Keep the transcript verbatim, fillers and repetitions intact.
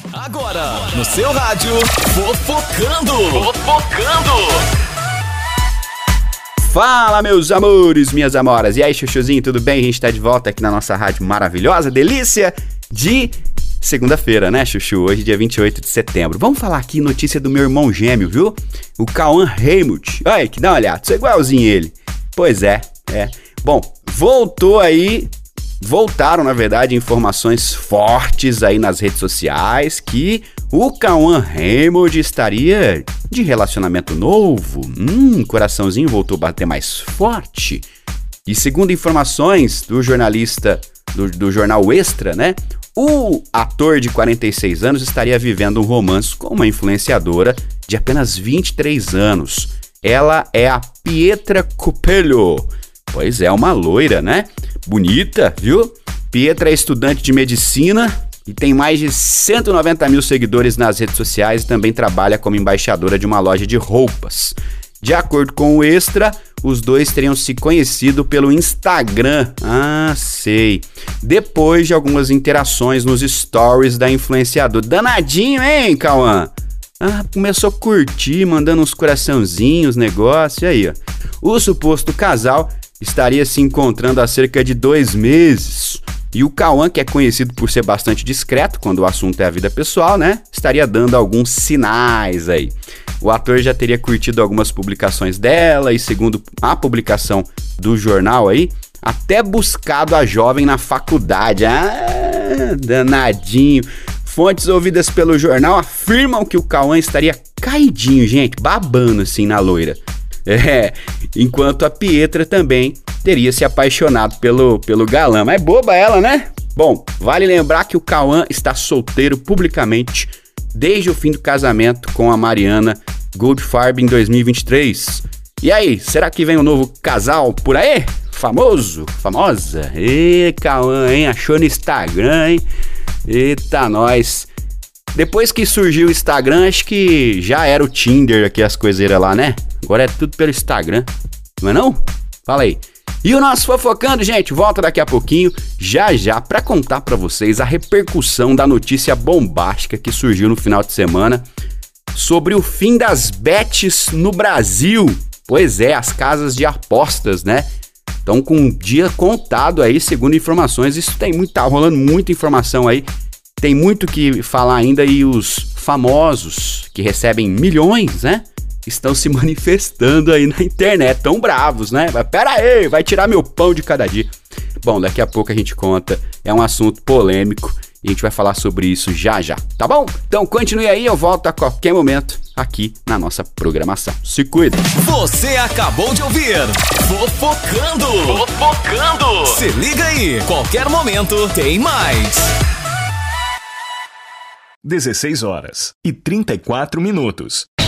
Agora, no seu rádio, Fofocando. Fofocando. Fala, meus amores, minhas amoras. E aí, chuchuzinho, tudo bem? A gente tá de volta aqui na nossa rádio maravilhosa, delícia de segunda-feira, né, chuchu? Hoje, dia vinte e oito de setembro. Vamos falar aqui notícia do meu irmão gêmeo, viu? O Cauã Raymond. Olha, que dá uma olhada, sou igualzinho ele. Pois é, é. Bom, voltou aí... Voltaram, na verdade, informações fortes aí nas redes sociais que o Cauã Raymond estaria de relacionamento novo. Hum, coraçãozinho voltou a bater mais forte. E segundo informações do jornalista do, do jornal Extra, né? O ator de quarenta e seis anos estaria vivendo um romance com uma influenciadora de apenas vinte e três anos. Ela é a Pietra Coppello. Pois é, uma loira, né? Bonita, viu? Pietra é estudante de medicina e tem mais de cento e noventa mil seguidores nas redes sociais e também trabalha como embaixadora de uma loja de roupas. De acordo com o Extra, os dois teriam se conhecido pelo Instagram. Ah, sei. Depois de algumas interações nos stories da influenciadora. Danadinho, hein, Cauã? Ah, começou a curtir, mandando uns coraçãozinhos, negócio. E aí, ó. O suposto casal estaria se encontrando há cerca de dois meses. E o Cauã, que é conhecido por ser bastante discreto quando o assunto é a vida pessoal, né? Estaria dando alguns sinais aí. O ator já teria curtido algumas publicações dela e, segundo a publicação do jornal aí, até buscado a jovem na faculdade. Ah, danadinho. Fontes ouvidas pelo jornal afirmam que o Cauã estaria caidinho, gente, babando assim na loira. É, enquanto a Pietra também teria se apaixonado pelo, pelo galã. Mas boba ela, né? Bom, vale lembrar que o Cauã está solteiro publicamente desde o fim do casamento com a Mariana Goldfarb em dois mil e vinte e três. E aí, será que vem um novo casal por aí? Famoso? Famosa? Ê, Cauã, hein? Achou no Instagram, hein? Eita, nós. Depois que surgiu o Instagram, acho que já era o Tinder aqui, as coiseiras lá, né? Agora é tudo pelo Instagram, não é não? Fala aí. E o nosso Fofocando, gente, volta daqui a pouquinho, já já, pra contar pra vocês a repercussão da notícia bombástica que surgiu no final de semana sobre o fim das bets no Brasil. Pois é, as casas de apostas, né? Estão com um dia contado aí, segundo informações. Isso tem muito, tá rolando muita informação aí. Tem muito que falar ainda e os famosos que recebem milhões, né? Estão se manifestando aí na internet, tão bravos, né? Mas pera aí, vai tirar meu pão de cada dia. Bom, daqui a pouco a gente conta, é um assunto polêmico e a gente vai falar sobre isso já já, tá bom? Então continue aí, eu volto a qualquer momento aqui na nossa programação. Se cuida! Você acabou de ouvir Fofocando! Fofocando! Se liga aí, qualquer momento tem mais! dezesseis horas e trinta e quatro minutos.